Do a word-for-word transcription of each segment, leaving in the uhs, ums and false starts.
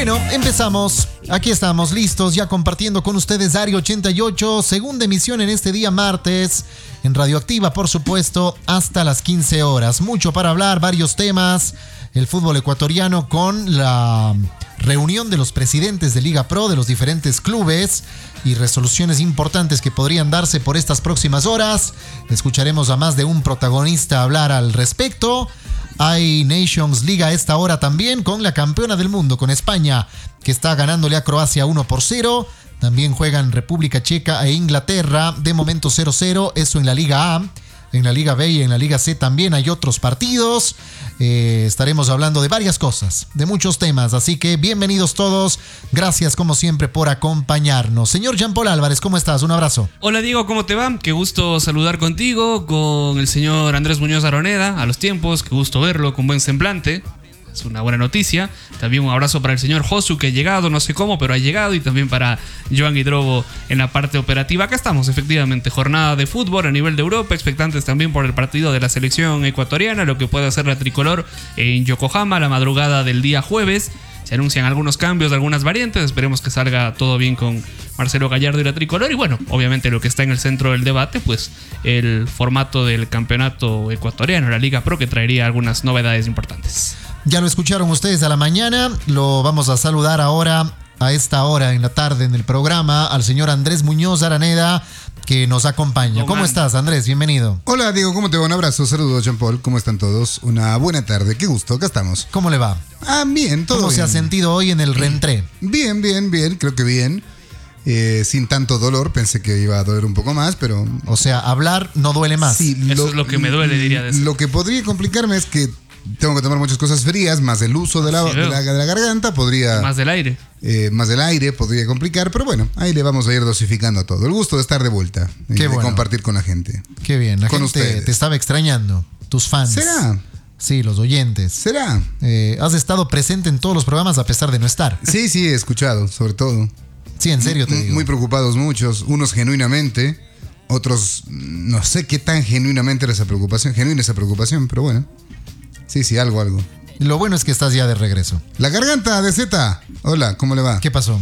Bueno, empezamos. Aquí estamos listos, ya compartiendo con ustedes Diario ochenta y ocho, segunda emisión en este día martes, en Radioactiva, por supuesto, hasta las quince horas. Mucho para hablar, varios temas. El fútbol ecuatoriano con la reunión de los presidentes de Liga Pro, de los diferentes clubes, y resoluciones importantes que podrían darse por estas próximas horas. Escucharemos a más de un protagonista hablar al respecto. Hay Nations League a esta hora también, con la campeona del mundo, con España, que está ganándole a Croacia uno por cero. También juegan República Checa e Inglaterra, de momento cero cero, eso en la Liga A. En la Liga B y en la Liga C también hay otros partidos. Eh, estaremos hablando de varias cosas, de muchos temas, así que bienvenidos todos. Gracias como siempre por acompañarnos. Señor Jean Paul Álvarez, ¿cómo estás? Un abrazo. Hola Diego, ¿cómo te va? Qué gusto saludar contigo, con el señor Andrés Muñoz Aroneda, a los tiempos, qué gusto verlo, con buen semblante. Es una buena noticia. También un abrazo para el señor Josu, que ha llegado, no sé cómo, pero ha llegado. Y también para Joan Guidrobo en la parte operativa. Acá estamos, efectivamente. Jornada de fútbol a nivel de Europa. Expectantes también por el partido de la selección ecuatoriana, lo que puede hacer la tricolor en Yokohama la madrugada del día jueves. Se anuncian algunos cambios, algunas variantes. Esperemos que salga todo bien con Marcelo Gallardo y la tricolor. Y bueno, obviamente lo que está en el centro del debate, pues el formato del campeonato ecuatoriano, la Liga Pro, que traería algunas novedades importantes. Ya lo escucharon ustedes a la mañana. Lo vamos a saludar ahora, a esta hora en la tarde en el programa, al señor Andrés Muñoz Araneda, que nos acompaña. ¿Cómo estás, Andrés? Bienvenido. Hola, Diego, ¿cómo te va? Un abrazo, saludos, Jean Paul. ¿Cómo están todos? Una buena tarde, qué gusto, acá estamos. ¿Cómo le va? Ah, bien, todo ¿Cómo bien. se ha sentido hoy en el reentré? Bien, bien, bien, creo que bien. Eh, sin tanto dolor, pensé que iba a doler un poco más, pero... O sea, hablar no duele más. Sí, Eso es lo que me duele, diría de eso. Lo que podría complicarme es que tengo que tomar muchas cosas frías, más el uso de la, Sí, de la, de la garganta podría... Más del aire. Eh, más del aire podría complicar, pero bueno, ahí le vamos a ir dosificando todo. El gusto de estar de vuelta y Qué de bueno. compartir con la gente. Qué bien, la Con gente ustedes. te estaba extrañando, tus fans. ¿Será? Sí, los oyentes. ¿Será? Eh, has estado presente en todos los programas a pesar de no estar. Sí, sí, he escuchado, sobre todo. Sí, en serio te M- digo. Muy preocupados muchos, unos genuinamente, otros no sé qué tan genuinamente era esa preocupación, genuina esa preocupación, pero bueno. Sí, sí, algo, algo. Lo bueno es que estás ya de regreso. La garganta de Z. Hola, ¿cómo le va? ¿Qué pasó?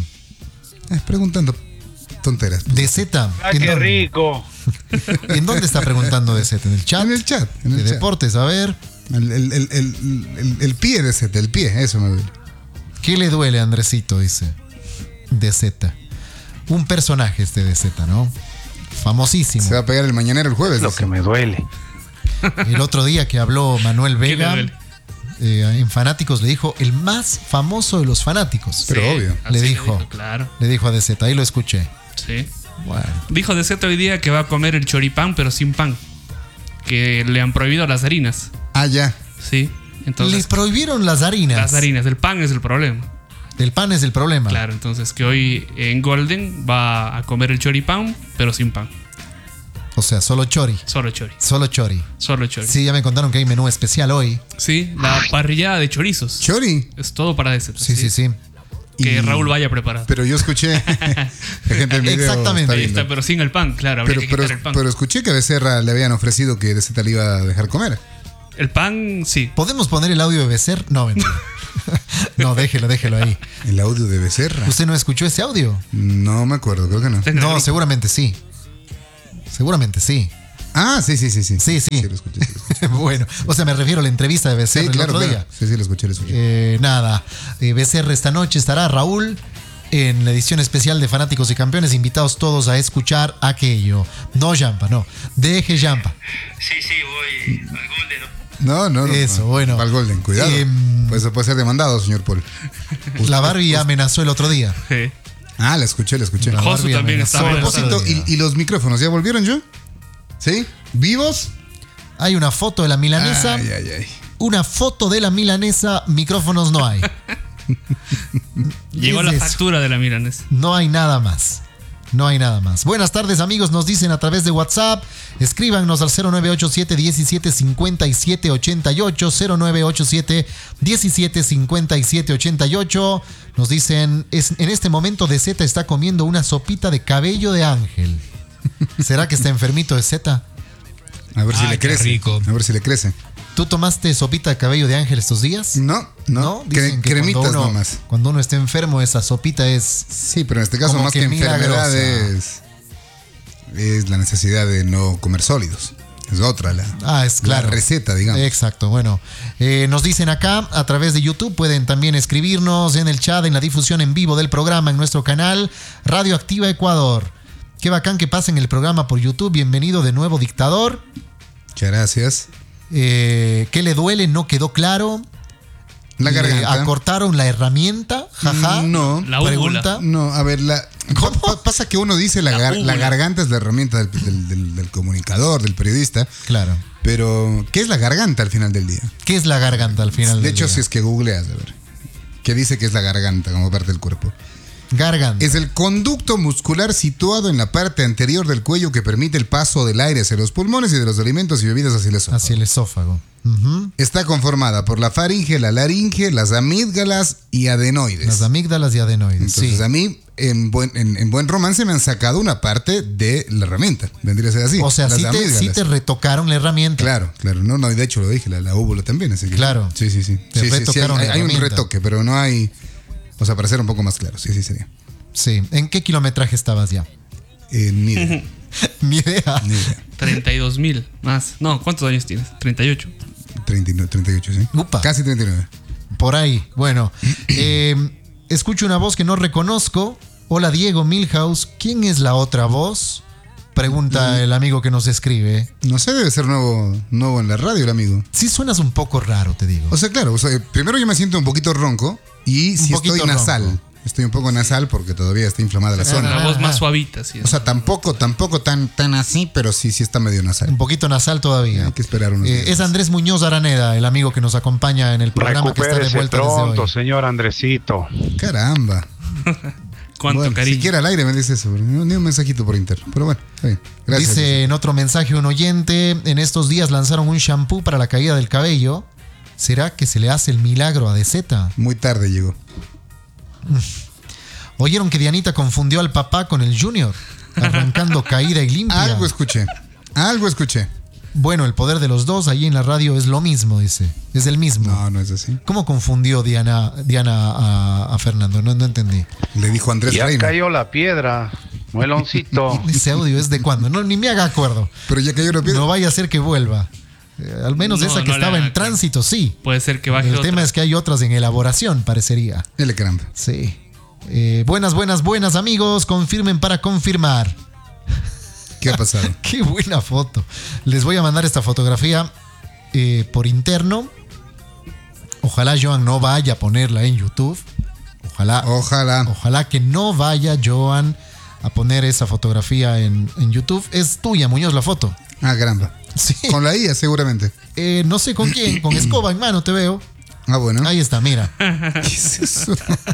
Eh, preguntando tonteras. De Z. ¡Ah, ¿En qué dónde? rico! ¿En dónde está preguntando de Z? ¿En el chat? En el chat. En el de chat. deportes, a ver. El, el, el, el, el- el pie de Z, el pie, eso me duele. ¿Qué le duele a Andresito? Dice. De Z. Un personaje este de Z, ¿no? Famosísimo. Se va a pegar el mañanero el jueves. Lo dice. que me duele. El otro día que habló Manuel ¿Qué le Vega, duele? eh, en Fanáticos le dijo el más famoso de los fanáticos. Pero obvio. así Le lo dijo. Claro, Le dijo a D Z, ahí lo escuché. sí. Bueno. Dijo de Z hoy día que va a comer el choripán, pero sin pan. Que le han prohibido las harinas. Ah, ya. Sí. Entonces, Les prohibieron las harinas. las harinas, el pan es el problema. El pan es el problema. Claro, entonces que hoy en Golden va a comer el choripán, pero sin pan. O sea, solo chori. Solo chori. Solo chori. Solo chori. Sí, ya me contaron que hay menú especial hoy. Sí, la parrillada de chorizos. Chori. Es todo para ese. Sí, sí, sí. Que Y- Raúl vaya preparado. Pero yo escuché. La gente del video Exactamente. está Ahí viendo. está, pero sin el pan, claro. Habría Pero, que pero, quitar el pan. pero escuché que a Becerra le habían ofrecido que de Z le iba a dejar comer. El pan, sí. ¿Podemos poner el audio de Becer? No, mentira. No, déjelo, déjelo ahí. El audio de Becerra. ¿Usted no escuchó ese audio? No me acuerdo, creo que no. No, seguramente sí. Seguramente sí. Ah, sí, sí, sí, sí. Sí, sí. lo escuché. Sí, lo escuché. Bueno, o sea, me refiero a la entrevista de Becer Sí, el claro, otro claro. día. Sí, sí, lo escuché, lo escuché. Eh, nada, eh, Becerra esta noche estará Raúl en la edición especial de Fanáticos y Campeones, invitados todos a escuchar aquello. No, Jampa, no. Deje Jampa. Sí, sí, voy al Golden. No, no, no. Eso, no. bueno. Al Golden, cuidado. Em, pues eso puede ser demandado, señor Paul. La Barbie amenazó el otro día. Sí. Ah, la escuché, la escuché. La Josu Barbie también amenazó estaba A el amenazado. otro propósito, día. ¿y, y los micrófonos ya volvieron yo? ¿Sí? ¿Vivos? Hay una foto de la milanesa. Ay, ay, ay. Una foto de la milanesa, micrófonos no hay. Llegó Es la eso. factura de la Milanesa. No hay nada más. No hay nada más. Buenas tardes, amigos, nos dicen a través de WhatsApp. Escríbanos al cero nueve ocho siete, diecisiete, cincuenta y siete, ochenta y ocho, cero nueve ocho siete, diecisiete, cincuenta y siete, ochenta y ocho. Nos dicen, es, en este momento de Z está comiendo una sopita de cabello de ángel. ¿Será que está enfermito de Z? A ver si Ay, le qué crece. rico. A ver si le crece. ¿Tú tomaste sopita de cabello de ángel estos días? No, no. Dicen Cre- que cremitas cuando uno, nomás. Cuando uno está enfermo, esa sopita es... Sí, pero en este caso Como más que que, enfermedad milagrosa. es, es la necesidad de no comer sólidos. Es otra la, Ah, es claro. la receta, digamos. Exacto, bueno. Eh, nos dicen acá, a través de YouTube, pueden también escribirnos en el chat, en la difusión en vivo del programa, en nuestro canal Radio Activa Ecuador. Qué bacán que pasen el programa por YouTube. Bienvenido de nuevo, dictador. Muchas gracias. Eh, ¿Qué le duele? No quedó claro. La ¿Le garganta. acortaron la herramienta? Jaja. No. La úvula. Pregunta. No, a ver, la, ¿Cómo? pa- pasa que uno dice la, La gar- la úvula. garganta es la herramienta del, del- del- del comunicador, del periodista, Claro. pero ¿qué es la garganta al final del día? ¿Qué es la garganta al final De del hecho, día? si es que googleas, a ver, ¿qué dice que es la garganta como parte del cuerpo? Garganta. Es el conducto muscular situado en la parte anterior del cuello que permite el paso del aire hacia los pulmones y de los alimentos y bebidas hacia el esófago. Hacia el esófago. Ujú. Está conformada por la faringe, la laringe, las amígdalas y adenoides. Las amígdalas y adenoides. Entonces sí. a mí, en buen, en, en buen romance, me han sacado una parte de la herramienta. Vendría a ser así. O sea, las sí te, amígdalas. sí te retocaron la herramienta. Claro, claro. No, no, de hecho lo dije, la, la úvula también. Así que, Claro. Sí, sí, sí. Te Sí, sí, sí, retocaron hay, la hay un herramienta. retoque, pero no hay... O sea, para ser un poco más claro. Sí, sí, sería. Sí. ¿En qué kilometraje estabas ya? Eh, ni idea. Ni idea. Ni idea. treinta y dos mil más. No, ¿cuántos años tienes? treinta y ocho. treinta y nueve, treinta y ocho, sí. Upa. Casi treinta y nueve. Por ahí. Bueno. eh, escucho una voz que no reconozco. Hola, Diego Milhouse. ¿Quién es la otra voz? Pregunta el amigo que nos escribe. No sé, debe ser nuevo, nuevo en la radio el amigo. Sí suenas un poco raro, te digo. O sea, claro, o sea, primero yo me siento un poquito ronco y si poquito estoy nasal. ronco. Estoy un poco nasal porque todavía está inflamada la zona. Una Ah, voz ah. más suavita, sí. O sea, tampoco, tampoco tan, tan así, pero sí, sí está medio nasal. Un poquito nasal todavía. Hay que esperar unos Eh, días. es Andrés Muñoz Araneda, el amigo que nos acompaña en el programa, que está de Recupérese vuelta desde pronto, hoy. señor Andresito. Caramba. Cuánto Bueno, cariño. siquiera al aire me dice eso, ni ni un mensajito por interno. Pero bueno, está bien. Gracias. Dice en otro mensaje un oyente, en estos días lanzaron un shampoo para la caída del cabello. ¿Será que se le hace el milagro a D Z? Muy tarde llegó. ¿Oyeron que Dianita confundió al papá con el Junior? Arrancando caída y limpia. Algo escuché. Algo escuché. Bueno, el poder de los dos ahí en la radio es lo mismo, dice. Es el mismo. No, no es así. ¿Cómo confundió Diana, Diana a, a Fernando? No, no entendí. Le dijo Andrés Ya Reina. cayó la piedra, mueloncito. Ese audio es de cuándo. No, ni me haga acuerdo. Pero ya cayó la piedra. No vaya a ser que vuelva. Eh, al menos No, esa que no le estaba haga en caso. tránsito, sí. Puede ser que baje El otra. tema es que hay otras en elaboración, parecería. Ele caramba. Sí. Eh, buenas, buenas, buenas, amigos. Confirmen para confirmar. ¿Qué ha pasado? Qué buena foto. Les voy a mandar esta fotografía eh, por interno. Ojalá Joan no vaya a ponerla en YouTube. Ojalá, Ojalá. ojalá que no vaya Joan a poner esa fotografía en, en YouTube. Es tuya, Muñoz, la foto. Ah, caramba. Sí. Con la I A seguramente. Eh, no sé con quién, con escoba en mano te veo. Ah, bueno. Ahí está, mira. ¿Qué es eso?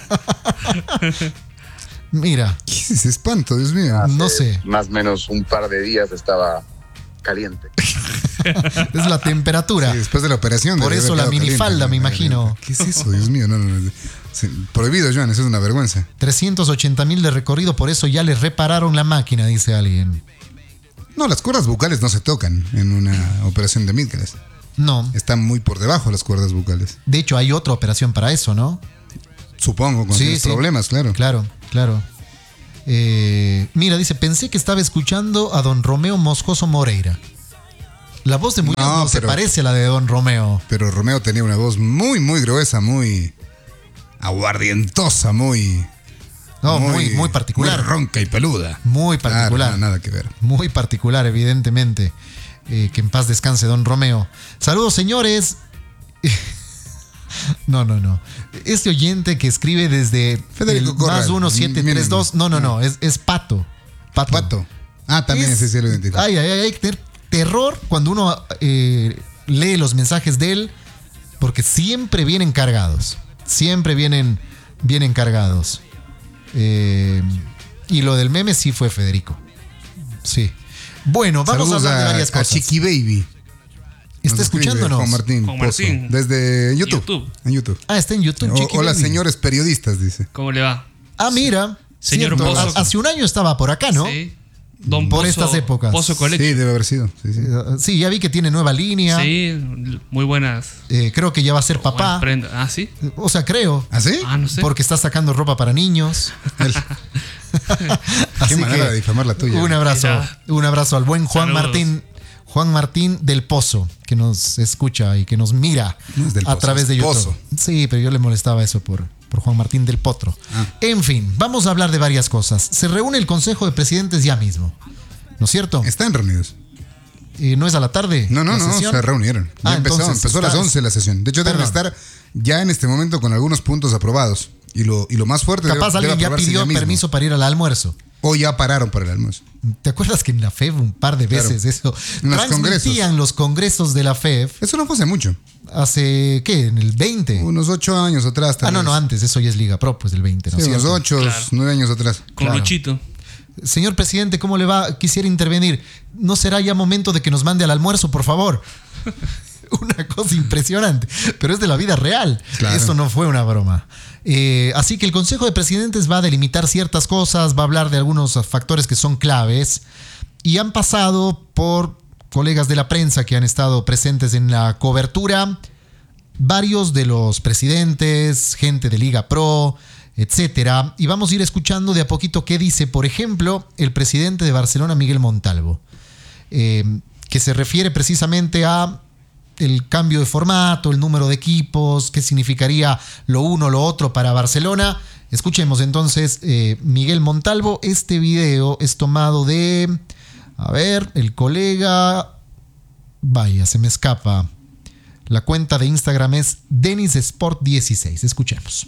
Mira, ¿Qué es ese espanto, Dios mío? no sé. Más o menos un par de días estaba caliente. Es la temperatura. Sí, después de la operación. Por debió eso haber la quedado minifalda, me imagino. ¿Qué es eso, Dios mío? No, no, no. Sí, prohibido, Joan, eso es una vergüenza. trescientos ochenta mil de recorrido, por eso ya le repararon la máquina, dice alguien. No, las cuerdas bucales no se tocan en una operación de amígdalas. No. Están muy por debajo las cuerdas bucales. De hecho, hay otra operación para eso, ¿no? Supongo, con Sí, tienes sí. problemas, claro. Claro, claro. Eh, mira, dice, pensé que estaba escuchando a don Romeo Moscoso Moreira. La voz de Muñoz no, No, se pero- parece a la de don Romeo. Pero Romeo tenía una voz muy, muy gruesa, muy aguardientosa, muy... No, muy, muy particular. Muy ronca y peluda. Muy particular. Claro, no, nada que ver. Muy particular, evidentemente. Eh, que en paz descanse don Romeo. Saludos, señores. No, no, no. Este oyente que escribe desde Federico el Corral. más uno siete tres dos. No, no, no. Es, es Pato. Pato. Pato. Ah, también Es- ese sí lo identifico. Ay, ay, ay, hay que tener terror cuando uno eh, lee los mensajes de él, porque siempre vienen cargados. Siempre vienen, vienen cargados. Eh, y lo del meme sí fue Federico. Sí. Bueno, vamos Saludos a hablar de a, varias a cosas. Chiqui Baby. ¿Está Nos escribe escuchándonos? Juan Martín. Juan Pozo, Martín. desde YouTube. YouTube. En YouTube. Ah, está en YouTube. O- Chiqui hola, Baby. señores periodistas, dice. ¿Cómo le va? Ah, mira. Señor cierto, Pozo. ha- hace un año estaba por acá, ¿no? Sí. Don por Pozo- estas épocas. Pozo Collection. Sí, debe haber sido. Sí, sí. Eh, Sí, ya vi que tiene nueva línea. Sí, muy buenas. Eh, creo que ya va a ser buenas papá. prendas. Ah, sí. O sea, creo. ¿Ah, sí? Ah, no sé. Porque está sacando ropa para niños. Qué manera de difamar la tuya. Un abrazo. Ya. Un abrazo al buen Juan Saludos. Martín. Juan Martín del Pozo, que nos escucha y que nos mira No es del a Pozo, través es de YouTube. Pozo. Sí, pero yo le molestaba eso por, por Juan Martín del Potro. Ah. En fin, vamos a hablar de varias cosas. Se reúne el Consejo de Presidentes ya mismo, ¿no es cierto? Están reunidos. Eh, ¿No es a la tarde? No, no, la no, sesión? se reunieron. Ya Ah, empezó, entonces empezó a las está- once la sesión. De hecho, deben Perdón. estar ya en este momento con algunos puntos aprobados. Y lo, y lo más fuerte Capaz debe- debe alguien ya aprobarse pidió mismo. permiso para ir al almuerzo. O ya pararon para el almuerzo. ¿Te acuerdas que en la F E B un par de Claro. veces eso? En los Transmitían los congresos de la F E B Eso no fue hace mucho. hace, ¿qué? ¿En el veinte? Unos ocho años atrás. tal Ah, no, vez. no, antes. Eso ya es Liga Pro, pues del veinte, ¿no Sí, es unos cierto? ocho, Claro. nueve años atrás. Con Claro. Luchito. Señor presidente, ¿cómo le va? Quisiera intervenir. ¿No será ya momento de que nos mande al almuerzo, por favor? Una cosa impresionante, pero es de la vida real. Claro. Esto no fue una broma. Eh, así que el Consejo de Presidentes va a delimitar ciertas cosas, va a hablar de algunos factores que son claves y han pasado por colegas de la prensa que han estado presentes en la cobertura, varios de los presidentes, gente de Liga Pro, etcétera, y vamos a ir escuchando de a poquito qué dice, por ejemplo, el presidente de Barcelona, Miguel Montalvo, eh, que se refiere precisamente a el cambio de formato, el número de equipos, qué significaría lo uno, lo otro para Barcelona. Escuchemos entonces eh, Miguel Montalvo. Este video es tomado de, a ver, el colega, vaya, se me escapa. La cuenta de Instagram es Denis Sport dieciséis. Escuchemos.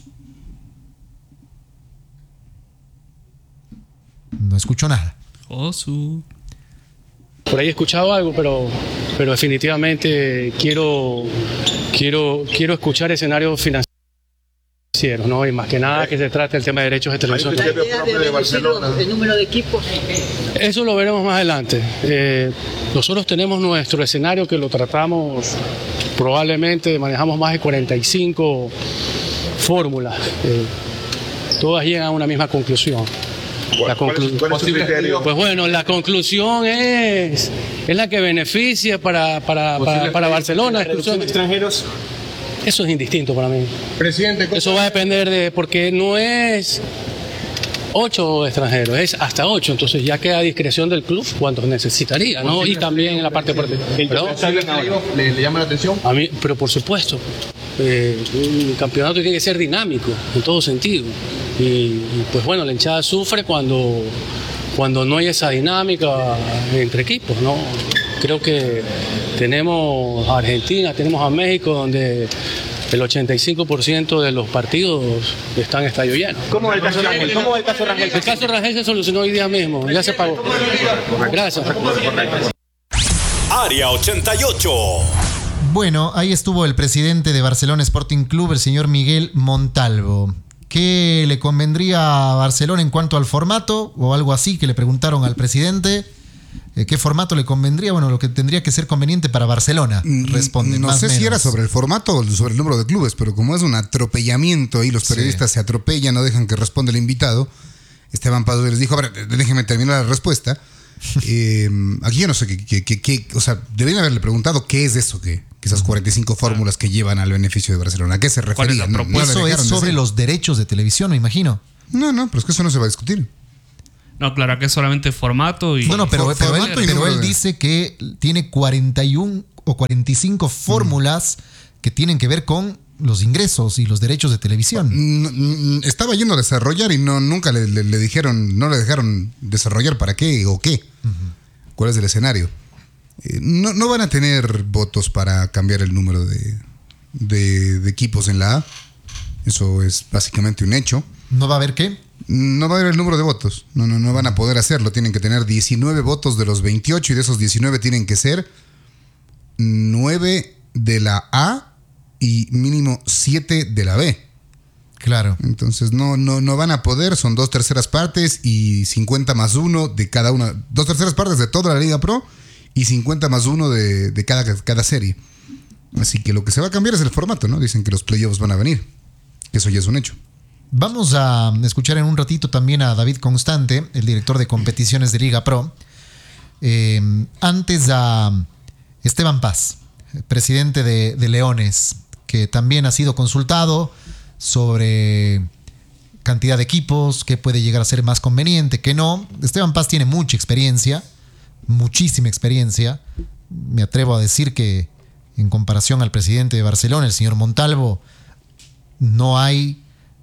No escucho nada. Josu. Por ahí he escuchado algo, pero, pero definitivamente quiero, quiero, quiero escuchar escenarios financieros, ¿no? Y más que nada que se trate del tema de derechos de televisión. La idea de reducir el número de equipos. Eso lo veremos más adelante. Eh, nosotros tenemos nuestro escenario que lo tratamos, probablemente manejamos más de cuarenta y cinco fórmulas. Eh, todas llegan a una misma conclusión. La conclu- ¿Cuál es su criterio? Pues bueno, la conclusión es, es la que beneficia para, para, para, para Barcelona. ¿Reducción de extranjeros? Eso es indistinto para mí. Presidente, Eso va a depender de, porque no es ocho extranjeros, es hasta ocho, entonces ya queda a discreción del club cuántos necesitaría, ¿no? Y también en la parte deportiva. ¿Perdón? ¿Le, le llama la atención? A mí, pero por supuesto, eh, un campeonato tiene que ser dinámico en todo sentido. Y, y, pues bueno, la hinchada sufre cuando, cuando no hay esa dinámica entre equipos, ¿no? Creo que tenemos a Argentina, tenemos a México, donde el ochenta y cinco por ciento de los partidos están en estadio lleno. ¿Cómo es el caso Rangel? ¿Cómo es el caso Rangel? El caso Rangel se solucionó hoy día mismo, ya se pagó. Gracias. Área ochenta y ocho. Bueno, ahí estuvo el presidente de Barcelona Sporting Club, el señor Miguel Montalvo. ¿Qué le convendría a Barcelona en cuanto al formato o algo así que le preguntaron al presidente? Eh, ¿Qué formato le convendría? Bueno, lo que tendría que ser conveniente para Barcelona, responden. No más sé si menos. era sobre el formato o sobre el número de clubes, pero como es un atropellamiento y los periodistas Sí. se atropellan, no dejan que responda el invitado, Esteban Paz les dijo, a ver, déjenme terminar la respuesta. Eh, aquí yo no sé qué, qué, qué, qué- o sea, deberían haberle preguntado qué es eso que, que esas cuarenta y cinco fórmulas que llevan al beneficio de Barcelona, ¿a qué se ¿Cuál es la referían? No, no le Eso es dejaron sobre decir. los derechos de televisión, me imagino. No, no, pero es que eso no se va a discutir. No, claro, que es solamente formato y. No, no, pero, For- pero él, formato y pero número él de- dice que tiene cuarenta y uno o cuarenta y cinco fórmulas que tienen que ver con los ingresos y los derechos de televisión. N- n- Estaba yendo a desarrollar y no nunca le, le- le dijeron, no le dejaron desarrollar para qué o qué. ¿Cuál es el escenario? Eh, no, no van a tener votos para cambiar el número de, de- de equipos en la A. Eso es básicamente un hecho. ¿No va a haber qué? No va a haber el número de votos. No, no, no van a poder hacerlo. Tienen que tener diecinueve votos de los veintiocho y de esos diecinueve tienen que ser nueve de la A y mínimo siete de la B. Claro. Entonces no, no, no van a poder, son dos terceras partes y cincuenta más uno de cada una. Dos terceras partes de toda la Liga Pro y cincuenta más uno de, de cada, cada serie. Así que lo que se va a cambiar es el formato, ¿no? Dicen que los playoffs van a venir. Eso ya es un hecho. Vamos a escuchar en un ratito también a David Constante, el director de competiciones de Liga Pro. Eh, antes a Esteban Paz, presidente de, de Leones, que también ha sido consultado sobre cantidad de equipos, qué puede llegar a ser más conveniente, qué no. Esteban Paz tiene mucha experiencia, muchísima experiencia. Me atrevo a decir que en comparación al presidente de Barcelona, el señor Montalvo, no hay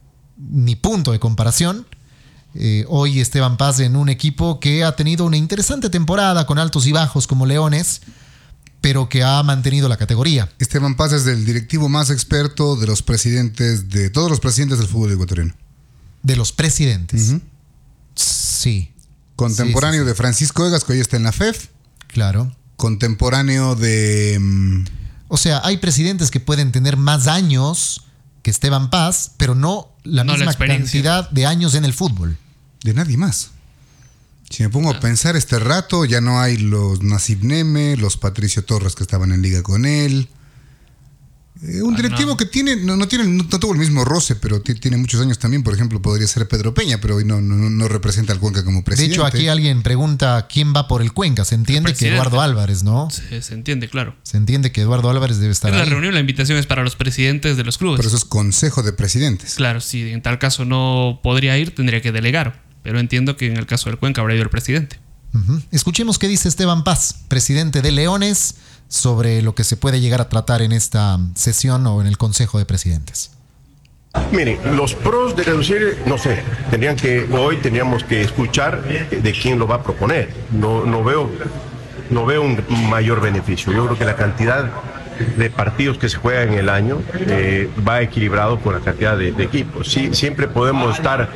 ni punto de comparación. Eh, hoy Esteban Paz en un equipo que ha tenido una interesante temporada con altos y bajos como Leones, pero que ha mantenido la categoría. Esteban Paz es el directivo más experto de los presidentes, de todos los presidentes del fútbol ecuatoriano. De los presidentes. Uh-huh. Sí. Contemporáneo sí, sí, sí. de Francisco Egas, que hoy está en la F E F. Claro. Contemporáneo de... Um... O sea, hay presidentes que pueden tener más años que Esteban Paz, pero no la no misma la cantidad de años en el fútbol. De nadie más. Si me pongo ah. a pensar este rato, ya no hay los Nasib Neme, los Patricio Torres que estaban en liga con él. Eh, un ah, directivo no. que tiene, no, no tiene, no, no tuvo el mismo roce, pero t- tiene muchos años también. Por ejemplo, podría ser Pedro Peña, pero hoy no, no, no representa al Cuenca como presidente. De hecho, aquí alguien pregunta quién va por el Cuenca. Se entiende que Eduardo Álvarez, ¿no? Se, se entiende, claro. Se entiende que Eduardo Álvarez debe estar en ahí. la reunión, la invitación es para los presidentes de los clubes. Pero eso es consejo de presidentes. Claro, si en tal caso no podría ir, tendría que delegar. Pero entiendo que en el caso del Cuenca habrá ido el presidente. Uh-huh. Escuchemos qué dice Esteban Paz, presidente de Leones, sobre lo que se puede llegar a tratar en esta sesión o en el Consejo de Presidentes. Mire, los pros de reducir, no sé, tendrían que, hoy tendríamos que escuchar de quién lo va a proponer. No, no veo, no veo un mayor beneficio. Yo creo que la cantidad de partidos que se juegan en el año eh, va equilibrado con la cantidad de, de equipos. Sí, siempre podemos estar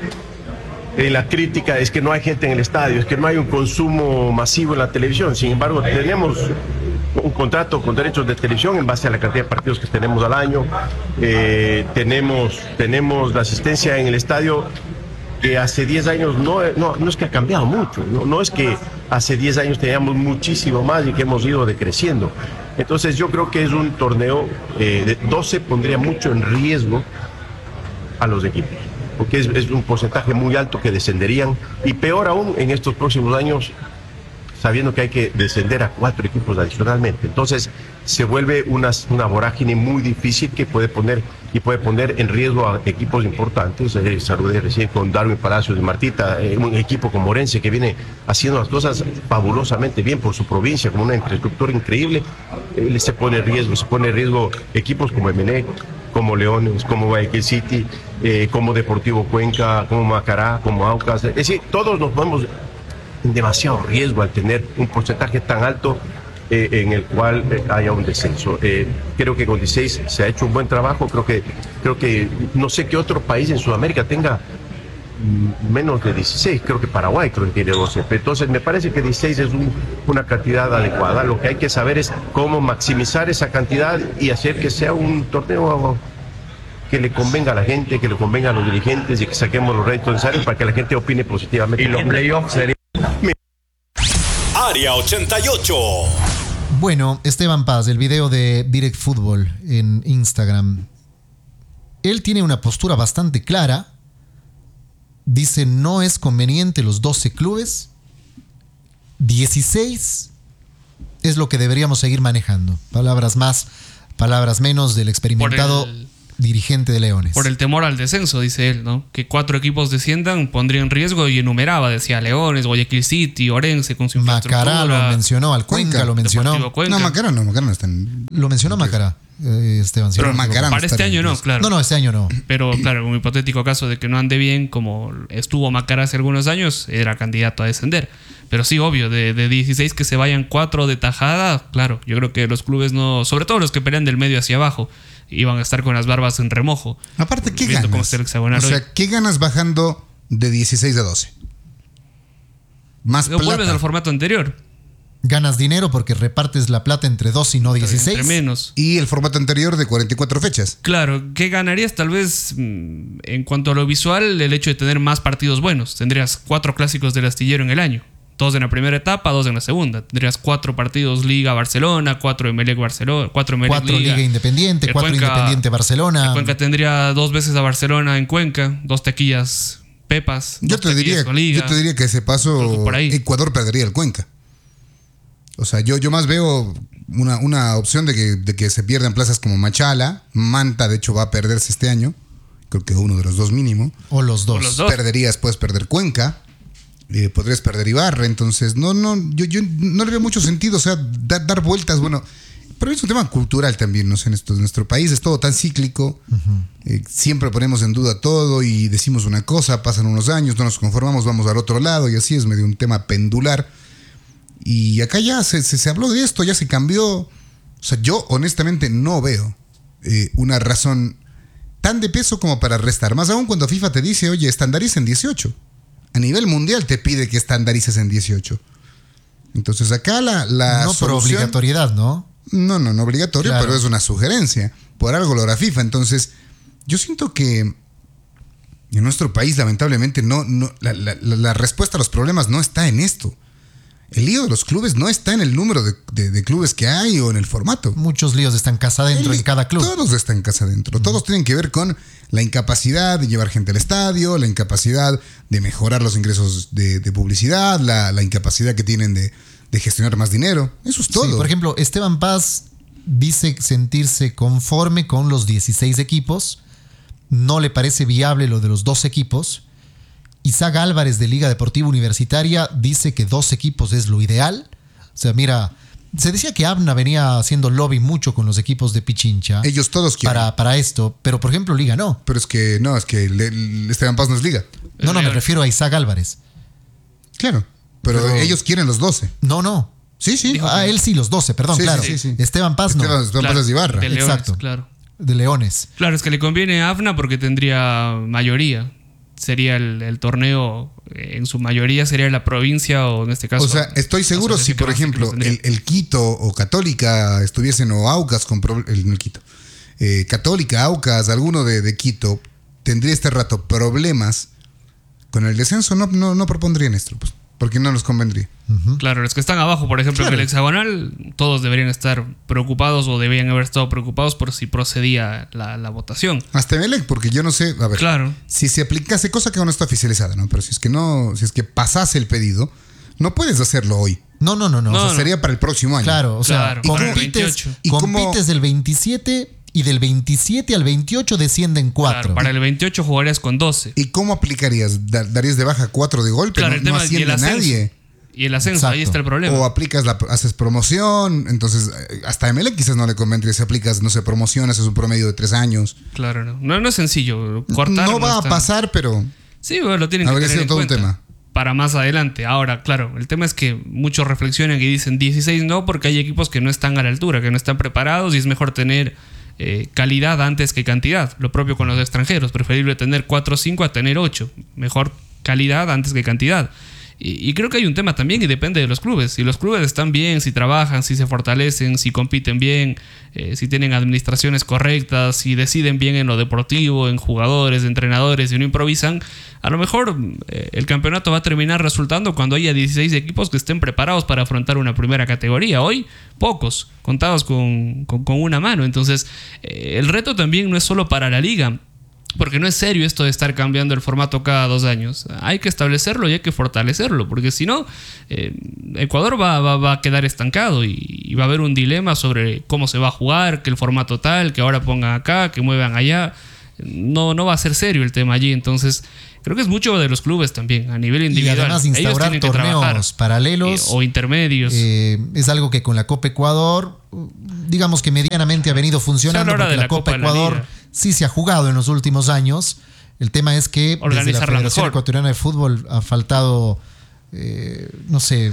en la crítica, es que no hay gente en el estadio, es que no hay un consumo masivo en la televisión. Sin embargo, tenemos un contrato con derechos de televisión en base a la cantidad de partidos que tenemos al año. Eh, tenemos, tenemos la asistencia en el estadio que hace diez años no, no, no es que ha cambiado mucho, no, no es que hace diez años teníamos muchísimo más y que hemos ido decreciendo. Entonces yo creo que es un torneo eh, de doce, pondría mucho en riesgo a los equipos, porque es, es un porcentaje muy alto que descenderían, y peor aún en estos próximos años, sabiendo que hay que descender a cuatro equipos adicionalmente. Entonces se vuelve una, una vorágine muy difícil que puede poner y puede poner en riesgo a equipos importantes. Eh, saludé recién con Darwin Palacios de Martita, eh, un equipo como Orense que viene haciendo las cosas fabulosamente bien por su provincia, con una infraestructura increíble. Eh, se pone en riesgo, se pone en riesgo equipos como Emelec, como Leones, como Guayaquil City, eh, como Deportivo Cuenca, como Macará, como Aucas. Es decir, todos nos vamos en demasiado riesgo al tener un porcentaje tan alto eh, en el cual eh, haya un descenso. Eh, creo que con dieciséis se ha hecho un buen trabajo. Creo que, creo que no sé qué otro país en Sudamérica tenga menos de dieciséis. Creo que Paraguay creo que tiene doce. Entonces me parece que dieciséis es un, una cantidad adecuada. Lo que hay que saber es cómo maximizar esa cantidad y hacer que sea un torneo que le convenga a la gente, que le convenga a los dirigentes y que saquemos los réditos necesarios para que la gente opine positivamente. Y los playoffs serían... Área ochenta y ocho. Bueno, Esteban Paz, el video de Direct Fútbol en Instagram. Él tiene una postura bastante clara. Dice, no es conveniente los doce clubes. dieciséis es lo que deberíamos seguir manejando. Palabras más, palabras menos del experimentado el, dirigente de Leones. Por el temor al descenso, dice él, ¿no? Que cuatro equipos desciendan pondría en riesgo, y enumeraba, decía Leones, Guayaquil City, Orense con su infraestructura. Macará lo mencionó, al Cuenca, Cuenca lo mencionó. Cuenca. No, Macará no, Macará no está en... Lo mencionó Macará. Eh, Esteban, pero Macará para este año no, claro. No, no, este año no. Pero claro, en un hipotético caso de que no ande bien, como estuvo Macará hace algunos años, era candidato a descender. Pero sí, obvio, de, de dieciséis que se vayan cuatro de tajada, claro, yo creo que los clubes no, sobre todo los que pelean del medio hacia abajo, iban a estar con las barbas en remojo. Aparte, ¿qué ganas? Cómo está el hexagonal o sea, hoy. ¿Qué ganas bajando de dieciséis a doce? Más plata. Vuelves al formato anterior. Ganas dinero porque repartes la plata entre dos y no dieciséis. Entre menos. Y el formato anterior de cuarenta y cuatro fechas. Claro, ¿qué ganarías? Tal vez en cuanto a lo visual, el hecho de tener más partidos buenos. Tendrías cuatro clásicos del astillero en el año. Dos en la primera etapa, dos en la segunda. Tendrías cuatro partidos Liga Barcelona, cuatro Emelec Barcelona, cuatro Emelec Cuatro Liga, Liga Independiente, El cuatro Cuenca- Independiente Barcelona. El Cuenca tendría dos veces a Barcelona en Cuenca, dos taquillas Pepas. Yo dos te, diría, taquillas con Liga. yo te diría que ese paso Creo que por ahí. Ecuador perdería el Cuenca. O sea, yo, yo más veo una, una opción de que, de que se pierdan plazas como Machala. Manta, de hecho, va a perderse este año. Creo que uno de los dos mínimo. O los dos. O los dos. Perderías, puedes perder Cuenca. Eh, podrías perder Ibarra. Entonces, no, no, yo, yo no le veo mucho sentido. O sea, dar, dar vueltas, bueno. Pero es un tema cultural también, no sé, en, esto, en nuestro país es todo tan cíclico. Uh-huh. eh, siempre ponemos en duda todo y decimos una cosa, pasan unos años, no nos conformamos, vamos al otro lado y así es medio un tema pendular. Y acá ya se, se, se habló de esto, ya se cambió. O sea, yo honestamente no veo eh, una razón tan de peso como para restar. Más aún cuando FIFA te dice, oye, estandariza en dieciocho. A nivel mundial te pide que estandarices en dieciocho. Entonces acá la, la no por solución... obligatoriedad, ¿no? No, no, no obligatorio, Claro. pero es una sugerencia. Por algo lo hará FIFA. Entonces, yo siento que en nuestro país, lamentablemente, no, no la, la, la respuesta a los problemas no está en esto. El lío de los clubes no está en el número de, de, de clubes que hay o en el formato. Muchos líos están casa adentro El- en cada club. Todos están en casa adentro. Todos tienen que ver con la incapacidad de llevar gente al estadio, la incapacidad de mejorar los ingresos de, de publicidad, la, la incapacidad que tienen de, de gestionar más dinero. Eso es todo. Sí, por ejemplo, Esteban Paz dice sentirse conforme con los dieciséis equipos. No le parece viable lo de los dos equipos. Isaac Álvarez de Liga Deportiva Universitaria dice que dos equipos es lo ideal. O sea, mira, se decía que Abna venía haciendo lobby mucho con los equipos de Pichincha. Ellos todos quieren. para, para esto, pero por ejemplo Liga no. Pero es que no, es que le, le- Esteban Paz no es liga. No, no, me refiero a Isaac Álvarez. Claro. Pero, Pero- ellos quieren los doce. No, no. Sí, sí. Ah, él sí, los doce, perdón, Sí, claro. sí, sí, sí. Esteban Paz no. Esteban, Esteban Claro, Paz es de Ibarra. de Leones, Exacto. claro. De Leones. Claro, es que le conviene a AFNA porque tendría mayoría. Sería el, el torneo, eh, en su mayoría sería la provincia o en este caso. O sea, estoy seguro la si, asociación por que más- que ejemplo, más tendría. el, el Quito o Católica estuviesen, o Aucas, con pro- el, no el Quito, eh, Católica, Aucas, alguno de, de Quito, tendría este rato problemas con el descenso, no, no, no propondrían esto, pues, porque no nos convendría. Claro, los que están abajo, por ejemplo, Claro. en el hexagonal, todos deberían estar preocupados o deberían haber estado preocupados por si procedía la, la votación. Hasta Emelec, porque yo no sé, a ver, Claro. si se aplicase, cosa que aún no está oficializada, ¿no? Pero si es que no, si es que pasase el pedido, no puedes hacerlo hoy. No, no, no, no. O No, sea, no. sería para el próximo año. Claro, o sea, Claro, para el compites, veintiocho. ¿Y cómo- compites del veintisiete y del veintisiete al veintiocho descienden cuatro. Claro, para el veintiocho jugarías con doce. ¿Y cómo aplicarías? ¿Da- ¿Darías de baja cuatro de golpe? Claro, no el tema no es y el asciende ascenso. nadie. Y el ascenso, ahí Exacto. está el problema. O aplicas la, haces promoción, entonces eh, hasta a Emelec quizás no le convendría si aplicas, no sé, promoción, haces un promedio de tres años. Claro, no. No, no es sencillo. Cortar no va es a tan- pasar, pero Sí, bueno, lo tienen que habría tener sido en todo un cuenta tema. para más adelante. Ahora, claro, el tema es que muchos reflexionan y dicen dieciséis no, porque hay equipos que no están a la altura, que no están preparados y es mejor tener eh, calidad antes que cantidad. Lo propio con los extranjeros, preferible tener cuatro o cinco a tener ocho. Mejor calidad antes que cantidad. Y, y creo que hay un tema también y depende de los clubes. Si los clubes están bien, si trabajan, si se fortalecen, si compiten bien, eh, si tienen administraciones correctas, si deciden bien en lo deportivo, en jugadores, entrenadores y no improvisan, a lo mejor eh, el campeonato va a terminar resultando cuando haya dieciséis equipos que estén preparados para afrontar una primera categoría. Hoy, pocos, contados con, con, con una mano. Entonces, eh, el reto también no es solo para la liga. Porque no es serio esto de estar cambiando el formato cada dos años. Hay que establecerlo y hay que fortalecerlo. Porque si no, eh, Ecuador va, va, va a quedar estancado y, y va a haber un dilema sobre cómo se va a jugar, que el formato tal, que ahora pongan acá, que muevan allá. No, no va a ser serio el tema allí. Entonces, creo que es mucho de los clubes también, a nivel Y individual. además Ellos instaurar tienen que trabajar, torneos paralelos eh, o intermedios. eh, es algo que con la Copa Ecuador, digamos que medianamente ha venido funcionando, O sea, a la hora porque de la, la Copa Copa de la Ecuador Liga. sí se ha jugado en los últimos años. El tema es que desde la Organizarla Federación mejor. Ecuatoriana de Fútbol ha faltado, eh, no sé,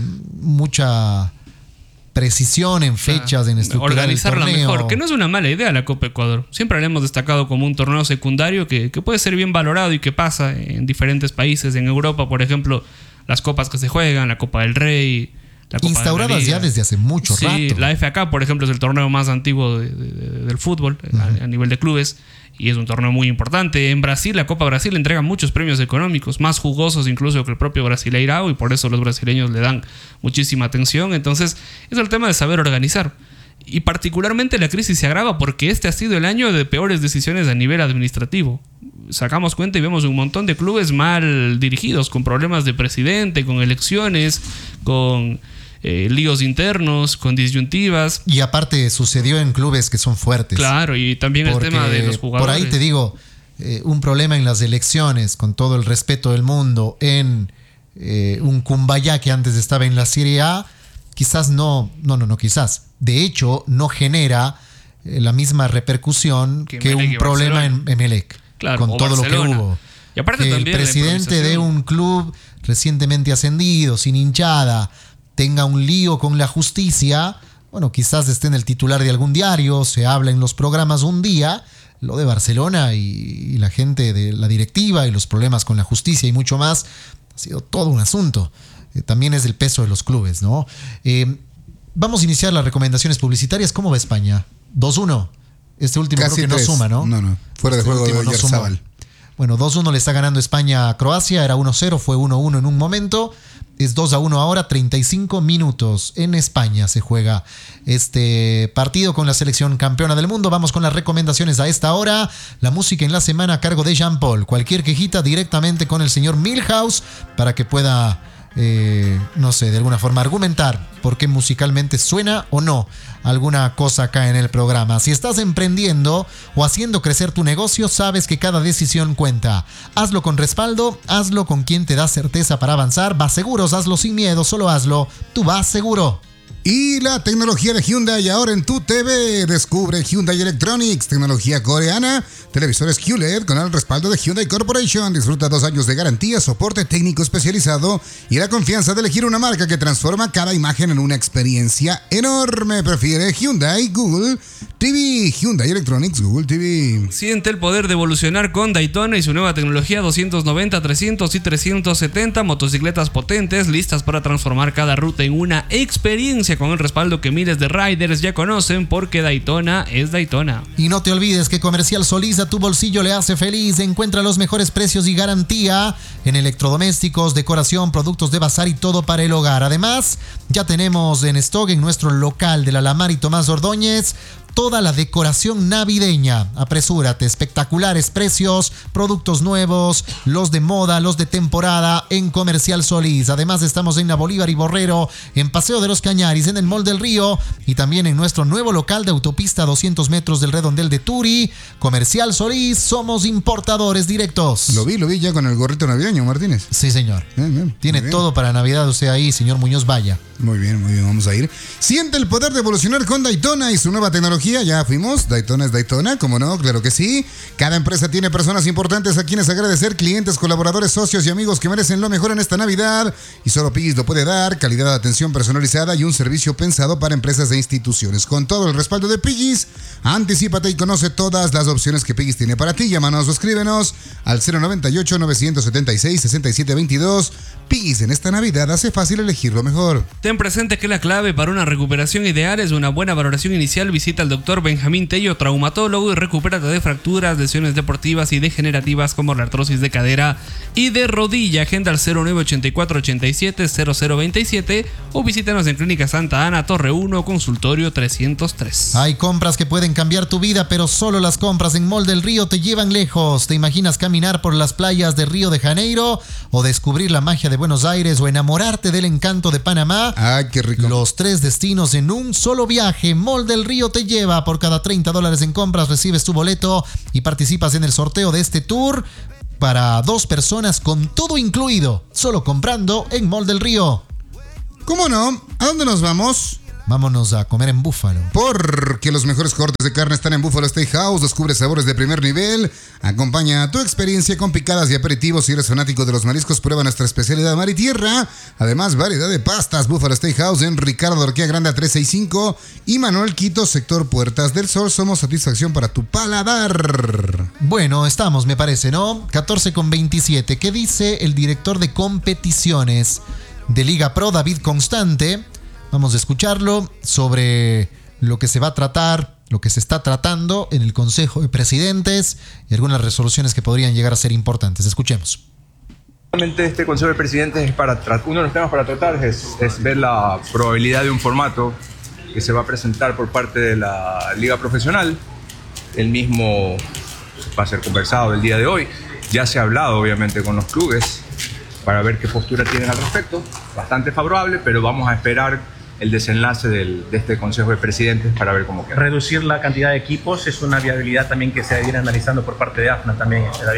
mucha precisión en fechas, en estructurar el organizarla torneo. mejor, que no es una mala idea la Copa Ecuador. Siempre la hemos destacado como un torneo secundario que, que puede ser bien valorado y que pasa en diferentes países. En Europa, por ejemplo, las copas que se juegan, la Copa del Rey, La Copa instauradas de la ya desde hace mucho sí, rato. La F A Cup, por ejemplo, es el torneo más antiguo de, de, de, del fútbol uh-huh. a, a nivel de clubes y es un torneo muy importante. En Brasil, la Copa Brasil entrega muchos premios económicos, más jugosos incluso que el propio Brasileirao, y por eso los brasileños le dan muchísima atención. Entonces, es el tema de saber organizar. Y particularmente la crisis se agrava porque este ha sido el año de peores decisiones a nivel administrativo. Sacamos cuenta y vemos un montón de clubes mal dirigidos, con problemas de presidente, con elecciones, con eh, líos internos, con disyuntivas. Y aparte sucedió en clubes que son fuertes. Claro, y también el tema de los jugadores. Por ahí te digo, eh, un problema en las elecciones, con todo el respeto del mundo, en eh, un Cumbayá que antes estaba en la Serie A, quizás no, no, no, no, quizás. De hecho, no genera eh, la misma repercusión que, que un y problema en Emelec. Claro, con todo Barcelona. Lo que hubo. Y aparte que también el presidente de un club recientemente ascendido, sin hinchada, tenga un lío con la justicia, bueno, quizás esté en el titular de algún diario, se habla en los programas un día, lo de Barcelona y, y la gente de la directiva y los problemas con la justicia y mucho más, ha sido todo un asunto. Eh, también es el peso de los clubes, ¿no? Eh, vamos a iniciar las recomendaciones publicitarias. ¿Cómo va España? dos uno. Este último Casi creo que tres. no suma, ¿no? No, no. Fuera este de juego de no Oyarzabal. Bueno, dos uno le está ganando España a Croacia. Era uno cero, fue uno uno en un momento. Es dos a uno ahora, treinta y cinco minutos. En España se juega este partido con la selección campeona del mundo. Vamos con las recomendaciones a esta hora. La música en la semana a cargo de Jean Paul. Cualquier quejita directamente con el señor Milhouse para que pueda... Eh, no sé, de alguna forma argumentar por qué musicalmente suena o no alguna cosa acá en el programa. Si estás emprendiendo o haciendo crecer tu negocio, sabes que cada decisión cuenta. Hazlo con respaldo, hazlo con quien te da certeza para avanzar. Vas seguros, hazlo sin miedo, solo hazlo. Tú vas seguro. Y la tecnología de Hyundai ahora en tu T V. Descubre Hyundai Electronics, tecnología coreana, televisores Q L E D con el respaldo de Hyundai Corporation. Disfruta dos años de garantía, soporte técnico especializado y la confianza de elegir una marca que transforma cada imagen en una experiencia enorme. Prefiere Hyundai Google T V. Hyundai Electronics Google T V. Siente el poder de evolucionar con Daytona y su nueva tecnología doscientos noventa, trescientos y trescientos setenta. Motocicletas potentes listas para transformar cada ruta en una experiencia, con el respaldo que miles de riders ya conocen, porque Daytona es Daytona. Y no te olvides que Comercial Solís a tu bolsillo le hace feliz. Encuentra los mejores precios y garantía en electrodomésticos, decoración, productos de bazar y todo para el hogar. Además, ya tenemos en stock en nuestro local de la Lamar y Tomás Ordóñez toda la decoración navideña. Apresúrate, espectaculares precios, productos nuevos, los de moda, los de temporada en Comercial Solís. Además estamos en la Bolívar y Borrero, en Paseo de los Cañaris, en el Mall del Río y también en nuestro nuevo local de autopista a doscientos metros del Redondel de Turi. Comercial Solís, somos importadores directos. Lo vi, lo vi ya con el gorrito navideño, Martínez. Sí, señor. Bien, bien, Tiene bien. todo para Navidad usted ahí, señor Muñoz Vaya. Muy bien, muy bien, vamos a ir. Siente el poder de evolucionar con Daytona y su nueva tecnología. Ya fuimos, Daytona es Daytona, ¿cómo no? Claro que sí. Cada empresa tiene personas importantes a quienes agradecer, clientes, colaboradores, socios y amigos que merecen lo mejor en esta Navidad. Y solo Piggy's lo puede dar, calidad de atención personalizada y un servicio pensado para empresas e instituciones. Con todo el respaldo de Piggy's, anticípate y conoce todas las opciones que Piggy's tiene para ti. Llámanos o escríbenos al cero noventa y ocho, novecientos setenta y seis, sesenta y siete veintidós. Piggy's en esta Navidad hace fácil elegir lo mejor. Ten presente que la clave para una recuperación ideal es una buena valoración inicial. Visita al doctor Benjamín Tello, traumatólogo, y recupérate de fracturas, lesiones deportivas y degenerativas como la artrosis de cadera y de rodilla. Agenda al cero nueve ochenta y cuatro ochenta y siete cero cero veintisiete o visítanos en Clínica Santa Ana, Torre uno, Consultorio trescientos tres. Hay compras que pueden cambiar tu vida, pero solo las compras en Mall del Río te llevan lejos. ¿Te imaginas caminar por las playas de Río de Janeiro o descubrir la magia de Buenos Aires o enamorarte del encanto de Panamá? ¡Ay, qué rico! Los tres destinos en un solo viaje. Mall del Río te lleva. Por cada treinta dólares en compras recibes tu boleto y participas en el sorteo de este tour para dos personas con todo incluido. Solo comprando en Mall del Río. ¿Cómo no? ¿A dónde nos vamos? Vámonos a comer en Búfalo. Porque los mejores cortes de carne están en Buffalo Steakhouse. Descubre sabores de primer nivel. Acompaña tu experiencia con picadas y aperitivos. Si eres fanático de los mariscos, prueba nuestra especialidad mar y tierra. Además, variedad de pastas. Buffalo Steakhouse en Ricardo Orquía Grande trescientos sesenta y cinco y Manuel Quito, sector Puertas del Sol. Somos satisfacción para tu paladar. Bueno, estamos, me parece, ¿no? catorce con veintisiete. ¿Qué dice el director de competiciones de Liga Pro, David Constante? Vamos a escucharlo sobre lo que se va a tratar, lo que se está tratando en el Consejo de Presidentes y algunas resoluciones que podrían llegar a ser importantes. Escuchemos. Este Consejo de Presidentes es para uno de los temas para tratar es, es ver la probabilidad de un formato que se va a presentar por parte de la Liga Profesional. El mismo va a ser conversado el día de hoy. Ya se ha hablado obviamente con los clubes para ver qué postura tienen al respecto. Bastante favorable, pero vamos a esperar el desenlace del, de este Consejo de Presidentes para ver cómo queda. Reducir la cantidad de equipos es una viabilidad también que se viene analizando por parte de A F N A también, David.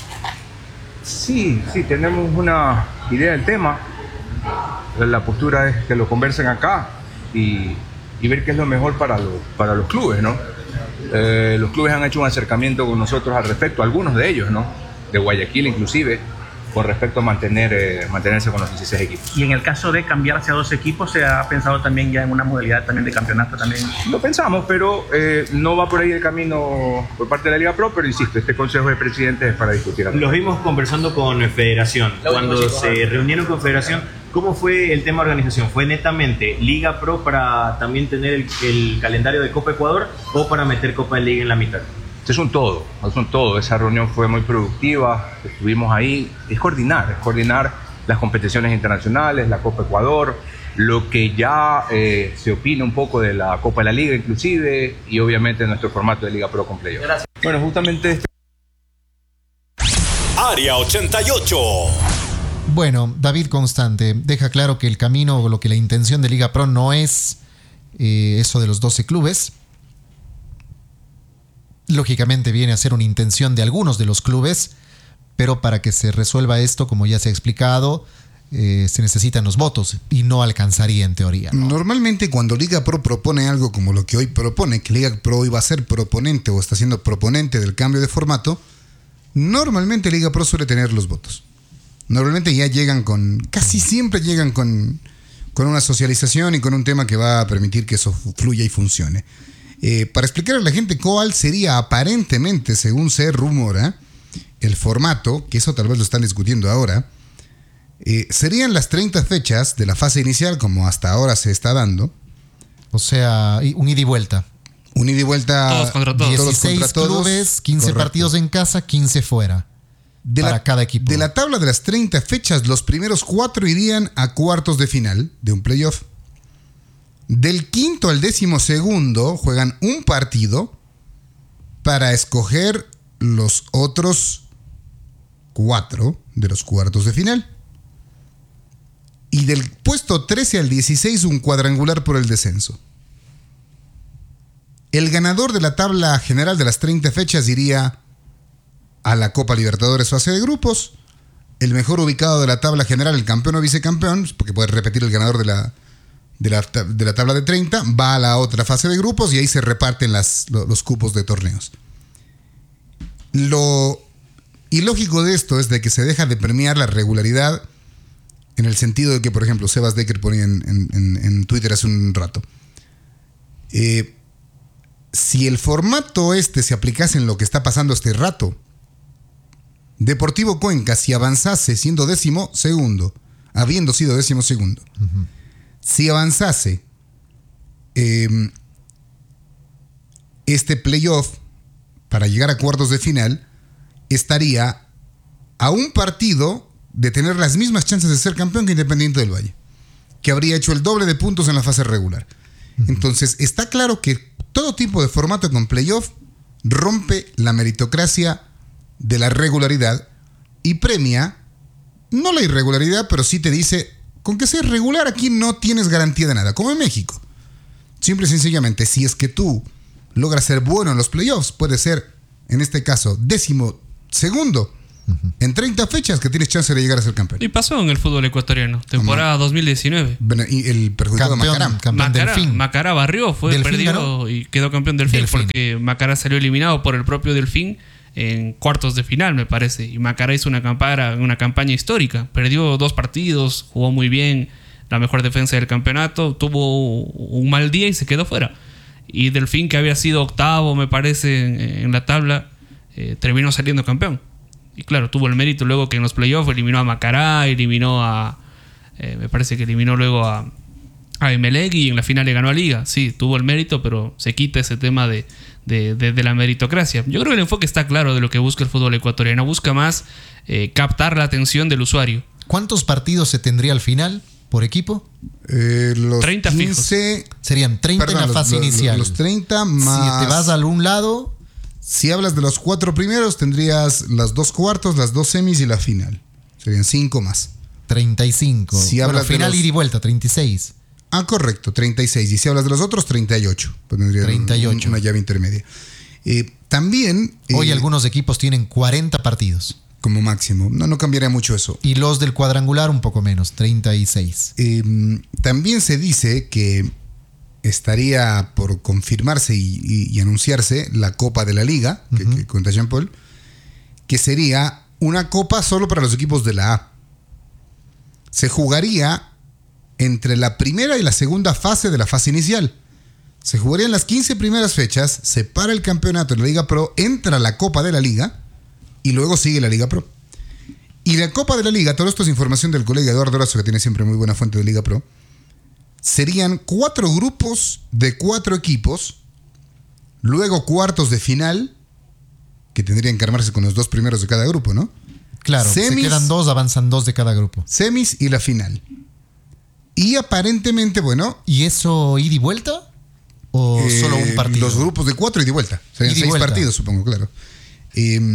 Sí, sí, tenemos una idea del tema. La postura es que lo conversen acá y, y ver qué es lo mejor para, lo, para los clubes, ¿no? Eh, los clubes han hecho un acercamiento con nosotros al respecto, algunos de ellos, ¿no? De Guayaquil inclusive, con respecto a mantener, eh, mantenerse con los dieciséis equipos. Y en el caso de cambiarse a dos equipos, ¿se ha pensado también ya en una modalidad también de campeonato también? Lo pensamos, pero eh, no va por ahí el camino por parte de la Liga Pro, pero insisto, este Consejo de Presidentes es para discutir. Los vimos conversando con Federación. Cuando se reunieron con Federación, ¿cómo fue el tema de organización? ¿Fue netamente Liga Pro para también tener el, el calendario de Copa Ecuador o para meter Copa de Liga en la mitad? Es un todo, es un todo. Esa reunión fue muy productiva, estuvimos ahí. Es coordinar, es coordinar las competiciones internacionales, la Copa Ecuador, lo que ya eh, se opina un poco de la Copa de la Liga inclusive, y obviamente nuestro formato de Liga Pro con playoff. Gracias. Bueno, justamente este... Área ochenta y ocho. Bueno, David Constante deja claro que el camino o lo que la intención de Liga Pro no es eh, eso de los doce clubes. Lógicamente viene a ser una intención de algunos de los clubes, pero para que se resuelva esto, como ya se ha explicado, eh, se necesitan los votos y no alcanzaría en teoría, ¿no? Normalmente cuando Liga Pro propone algo como lo que hoy propone, que Liga Pro iba a ser proponente o está siendo proponente del cambio de formato, normalmente Liga Pro suele tener los votos. Normalmente ya llegan con, casi siempre llegan con, con una socialización y con un tema que va a permitir que eso fluya y funcione. Eh, para explicar a la gente cuál sería aparentemente, según se rumora, el formato, que eso tal vez lo están discutiendo ahora, eh, serían las treinta fechas de la fase inicial, como hasta ahora se está dando. O sea, un ida y vuelta. Un ida y vuelta. Todos contra todos. dieciséis todos contra todos. clubes, quince Correcto. partidos en casa, quince fuera. De para la, cada equipo. De la tabla de las treinta fechas, los primeros cuatro irían a cuartos de final de un playoff. Del quinto al décimo segundo juegan un partido para escoger los otros cuatro de los cuartos de final. Y del puesto trece al dieciséis un cuadrangular por el descenso. El ganador de la tabla general de las treinta fechas iría a la Copa Libertadores fase de grupos. El mejor ubicado de la tabla general, el campeón o vicecampeón, porque puede repetir el ganador de la De la, de la tabla de treinta, va a la otra fase de grupos y ahí se reparten las, los, los cupos de torneos. Lo ilógico de esto es de que se deja de premiar la regularidad en el sentido de que, por ejemplo, Sebas Decker ponía en, en, en Twitter hace un rato. Eh, si el formato este se aplicase en lo que está pasando este rato, Deportivo Cuenca, si avanzase siendo décimo segundo, habiendo sido décimo segundo, uh-huh. Si avanzase eh, este playoff para llegar a cuartos de final, estaría a un partido de tener las mismas chances de ser campeón que Independiente del Valle, que habría hecho el doble de puntos en la fase regular. Uh-huh. Entonces, está claro que todo tipo de formato con playoff rompe la meritocracia de la regularidad y premia, no la irregularidad, pero sí te dice... Con que seas regular aquí no tienes garantía de nada, como en México. Simple y sencillamente, si es que tú logras ser bueno en los playoffs, puede ser, en este caso, décimo segundo uh-huh. en treinta fechas que tienes chance de llegar a ser campeón. Y pasó en el fútbol ecuatoriano, temporada dos mil diecinueve. Y el perjudicado campeón, Macará. Campeón Macará, Delfín. Macará barrió, fue Delfín perdido ganó. Y quedó campeón Delfín, Delfín, porque Macará salió eliminado por el propio Delfín en cuartos de final, me parece. Y Macará hizo una campaña, una campaña histórica. Perdió dos partidos, jugó muy bien, la mejor defensa del campeonato, tuvo un mal día y se quedó fuera. Y Delfín, que había sido octavo, me parece, en, en la tabla, eh, terminó saliendo campeón. Y claro, tuvo el mérito luego que en los playoffs eliminó a Macará, eliminó a... Eh, me parece que eliminó luego a, a Emelec y en la final le ganó a Liga. Sí, tuvo el mérito, pero se quita ese tema de, de, de, de la meritocracia. Yo creo que el enfoque está claro de lo que busca el fútbol ecuatoriano. Busca más eh, captar la atención del usuario. ¿Cuántos partidos se tendría al final por equipo? Eh, los treinta quince, fijos. Serían treinta perdón, en la los, fase los, inicial. Los treinta más... Si te vas a un lado... Si hablas de los cuatro primeros, tendrías las dos cuartos, las dos semis y la final. Serían cinco más. treinta y cinco. Si bueno, hablas de final los- ida y vuelta, treinta y seis. Ah, correcto, treinta y seis. Y si hablas de los otros, treinta y ocho. Pues tendrían treinta y ocho. Una llave intermedia. Eh, también... Hoy eh, algunos equipos tienen cuarenta partidos. Como máximo. No, no cambiaría mucho eso. Y los del cuadrangular un poco menos, treinta y seis. Eh, también se dice que estaría por confirmarse y, y- y anunciarse la Copa de la Liga, que, Ujú. que cuenta Jean Paul, que sería una copa solo para los equipos de la A. Se jugaría entre la primera y la segunda fase de la fase inicial. Se jugarían las quince primeras fechas, se para el campeonato de la Liga Pro, entra la Copa de la Liga y luego sigue la Liga Pro. Y la Copa de la Liga, todo esto es información del colega Eduardo Orazo, que tiene siempre muy buena fuente de Liga Pro, serían cuatro grupos de cuatro equipos, luego cuartos de final, que tendrían que armarse con los dos primeros de cada grupo, ¿no? Claro, Semis. se quedan dos, avanzan dos de cada grupo. Semis y la final. Y aparentemente, bueno... ¿Y eso ida y vuelta? ¿O eh, solo un partido? Los grupos de cuatro y de vuelta. Serían Ida y seis vuelta. partidos, supongo, claro. Eh,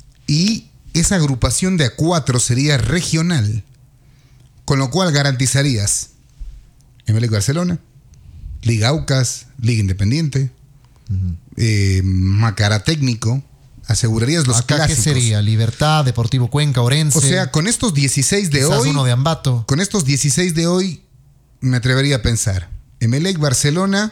y esa agrupación de a cuatro sería regional. Con lo cual garantizarías Emelec Barcelona, Liga Aucas, Liga Independiente, Ujú. eh, Macará Técnico. Asegurarías los ¿Acá clásicos. qué sería? Libertad, Deportivo Cuenca, Orense. O sea, con estos dieciséis de quizás hoy... uno de Ambato. Con estos dieciséis de hoy, me atrevería a pensar. Emelec, Barcelona.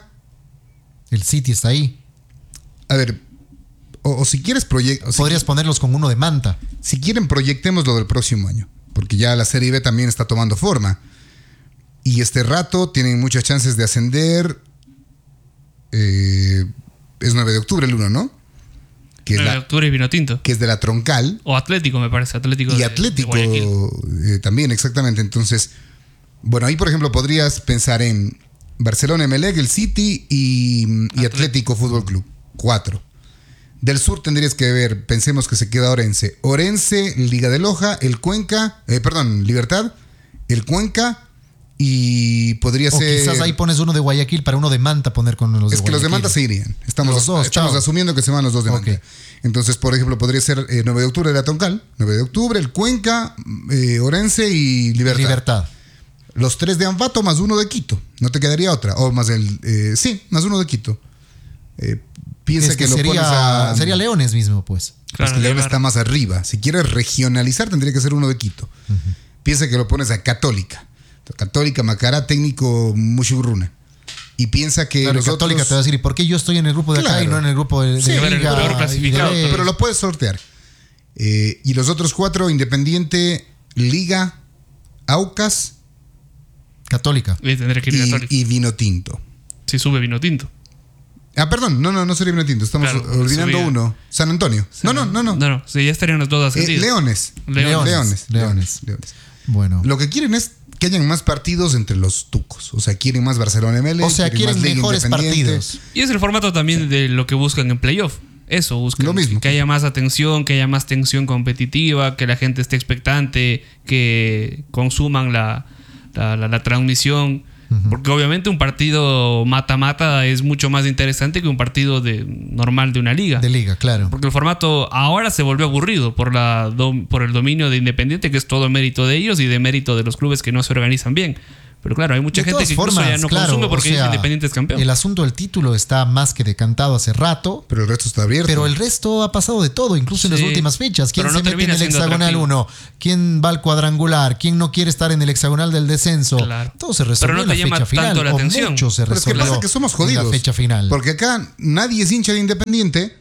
El City está ahí. A ver, o, o si quieres proyectar. Podrías ponerlos con uno de Manta. Si quieren, proyectemos lo del próximo año. Porque ya la Serie B también está tomando forma. Y este rato tienen muchas chances de ascender. Eh, es nueve de octubre el uno, ¿no? Que es, nueve de la, octubre y Vinotinto. que es de la Troncal. O Atlético, me parece. Atlético Y de- Atlético de Guayaquil. eh, también, exactamente. Entonces, bueno, ahí por ejemplo podrías pensar en Barcelona, Emelec, el City y, y Atlético Fútbol Club. Cuatro. Del sur tendrías que ver, pensemos que se queda Orense. Orense, Liga de Loja, el Cuenca, eh, perdón, Libertad, el Cuenca y podría O ser... quizás ahí pones uno de Guayaquil para uno de Manta poner con los de Es que los de Guayaquil. Manta se irían. Estamos, Los dos, estamos chao. asumiendo que se van los dos de Ok. Manta. Entonces, por ejemplo, podría ser eh, nueve de octubre de la Toncal, nueve de octubre, el Cuenca, eh, Orense y Libertad. Libertad. Los tres de Ambato más uno de Quito. No te quedaría otra. O más el... eh, sí, más uno de Quito. Eh, piensa Es que que, lo sería, pones a... sería Leones mismo, pues. Claro, es que León Levar. está más arriba. Si quieres regionalizar, tendría que ser uno de Quito. Piensa que lo pones a Católica. Católica, Macará, técnico Mushurruna. Y piensa que Claro, los Católica otros... te va a decir, ¿y por qué yo estoy en el grupo de acá Claro. y no en el grupo de, de Sí, Liga el peor y de clasificado, B? Pero lo puedes sortear. Eh, y los otros cuatro, Independiente, Liga, Aucas Católica. Y tendría que ir y, Católica. y Vinotinto. Si sube Vinotinto. Ah, perdón, no, no, no sería Vinotinto. Estamos Claro, olvidando subía. uno. San Antonio. No, no, no, no. No, no. Sí, ya estarían los dos Eh, ascendidos. Leones. Leones. Leones. Leones. Leones. Bueno. Lo que quieren es que hayan más partidos entre los tucos. O sea, quieren más Barcelona M L. O sea, quieren más Liga mejores Independiente. partidos. Y es el formato también de lo que buscan en playoff. Eso buscan. Lo mismo. Que haya más atención, que haya más tensión competitiva, que la gente esté expectante, que consuman la, la, la- la transmisión. Porque obviamente un partido mata-mata es mucho más interesante que un partido de, normal de una liga. De liga, claro. Porque el formato ahora se volvió aburrido por, la dom- por el dominio de Independiente, que es todo mérito de ellos y de mérito de los clubes que no se organizan bien. Pero claro, hay mucha De gente todas que incluso formas, ya no claro, consume porque o sea, es Independiente es campeón. El asunto del título está más que decantado hace rato. Pero el resto está abierto. Pero el resto ha pasado de todo, incluso en las Sí, últimas fechas. ¿Quién pero no se mete en termina el siendo hexagonal atractivo. uno? ¿Quién va al cuadrangular? ¿Quién no quiere estar en el hexagonal del descenso? Claro. Todo se resolvió Pero no te en la llama fecha final. tanto la o atención. mucho se Pero es que resolvió pasa que somos en jodidos. la fecha final. Porque acá nadie es hincha de Independiente,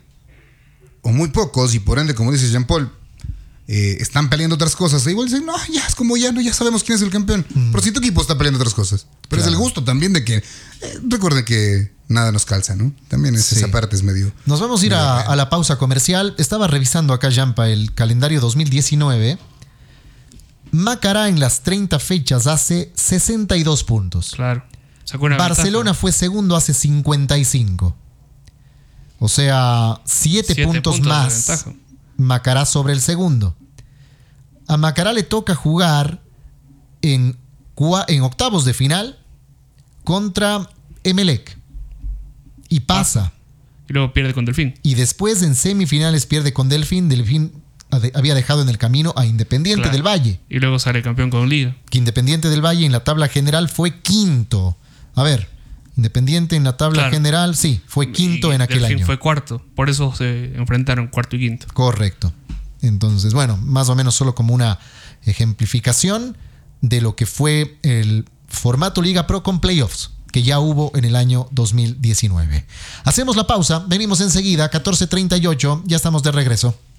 o muy pocos, y por ende, como dice Jean Paul, eh, están peleando otras cosas. E igual dicen, no, ya es como ya, no, ya sabemos quién es el campeón. Pero si tu equipo está peleando otras cosas. Pero Claro. es el gusto también de que. eh, recuerden que nada nos calza, ¿no? También es Sí. esa parte es medio. Nos vamos a ir a, a la pausa comercial. Estaba revisando acá, Jampa, el calendario dos mil diecinueve. Macará en las treinta fechas hace sesenta y dos puntos. Claro. Barcelona ventaja. Fue segundo hace cincuenta y cinco. O sea, siete, siete puntos, puntos más Macará sobre el segundo. A Macará le toca jugar en, en octavos de final contra Emelec. Y pasa. Y luego pierde con Delfín. Y después en semifinales pierde con Delfín. Delfín había dejado en el camino a Independiente claro. del Valle. Y luego sale campeón con Liga. Que Independiente del Valle en la tabla general fue quinto. A ver, Independiente en la tabla claro. general, sí, fue quinto y en aquel Delfín año. Fue cuarto. Por eso se enfrentaron cuarto y quinto. Correcto. Entonces, bueno, más o menos solo como una ejemplificación de lo que fue el formato Liga Pro con playoffs que ya hubo en el año dos mil diecinueve. Hacemos la pausa, venimos enseguida, catorce treinta y ocho, ya estamos de regreso.